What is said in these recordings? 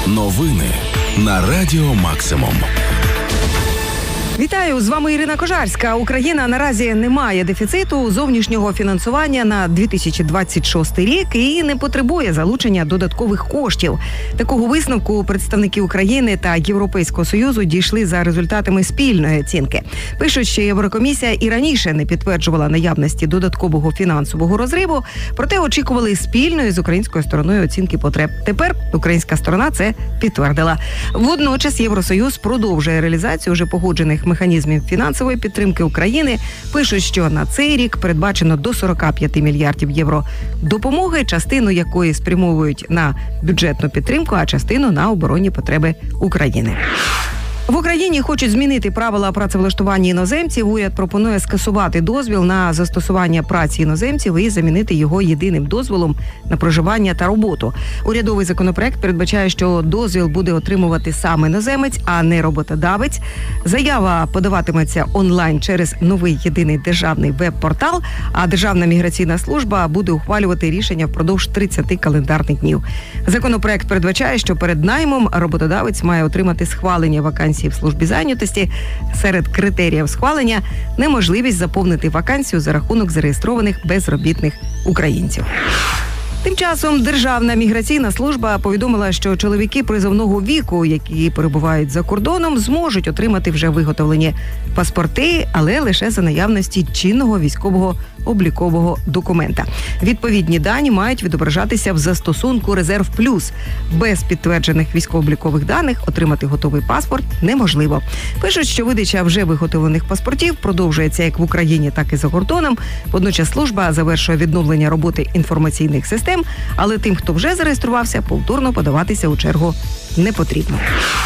Новини на Радіо Максимум. Вітаю, з вами Ірина Кожарська. Україна наразі не має дефіциту зовнішнього фінансування на 2026 рік і не потребує залучення додаткових коштів. Такого висновку представники України та Європейського Союзу дійшли за результатами спільної оцінки. Пишуть, що Єврокомісія і раніше не підтверджувала наявності додаткового фінансового розриву, проте очікували спільної з українською стороною оцінки потреб. Тепер українська сторона це підтвердила. Водночас Євросоюз продовжує реалізацію вже погоджених механізмів фінансової підтримки України. Пишуть, що на цей рік передбачено до 45 мільярдів євро допомоги, частину якої спрямовують на бюджетну підтримку, а частину на оборонні потреби України. В Україні хочуть змінити правила працевлаштування іноземців. Уряд пропонує скасувати дозвіл на застосування праці іноземців і замінити його єдиним дозволом на проживання та роботу. Урядовий законопроект передбачає, що дозвіл буде отримувати сам іноземець, а не роботодавець. Заява подаватиметься онлайн через новий єдиний державний веб-портал, а Державна міграційна служба буде ухвалювати рішення впродовж 30 календарних днів. Законопроект передбачає, що перед наймом роботодавець має отримати схвалення вакансій в службі зайнятості. Серед критеріїв схвалення – неможливість заповнити вакансію за рахунок зареєстрованих безробітних українців. Тим часом Державна міграційна служба повідомила, що чоловіки призовного віку, які перебувають за кордоном, зможуть отримати вже виготовлені паспорти, але лише за наявності чинного військового облікового документа. Відповідні дані мають відображатися в застосунку «Резерв Плюс». Без підтверджених військово-облікових даних отримати готовий паспорт неможливо. Пишуть, що видача вже виготовлених паспортів продовжується як в Україні, так і за кордоном. Водночас служба завершує відновлення роботи інформаційних систем, але тим, хто вже зареєструвався, повторно подаватися у чергу не потрібно.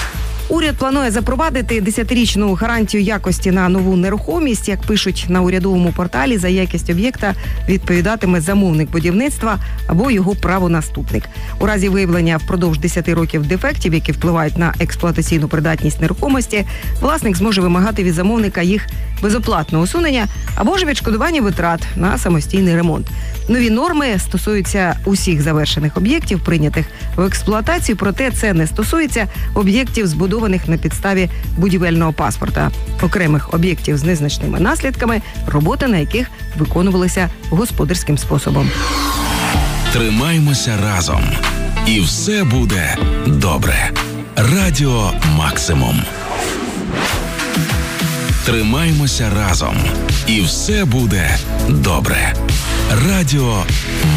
Уряд планує запровадити 10-річну гарантію якості на нову нерухомість. Як пишуть на урядовому порталі, за якість об'єкта відповідатиме замовник будівництва або його правонаступник. У разі виявлення впродовж 10 років дефектів, які впливають на експлуатаційну придатність нерухомості, власник зможе вимагати від замовника їх безоплатного усунення або ж відшкодування витрат на самостійний ремонт. Нові норми стосуються усіх завершених об'єктів, прийнятих в експлуатацію, проте це не стосується об'єктів, збудованих на підставі будівельного паспорта, окремих об'єктів з незначними наслідками, роботи на яких виконувалися господарським способом. Тримаймося разом, і все буде добре. Радіо Максимум. Тримаймося разом, і все буде добре. Радіо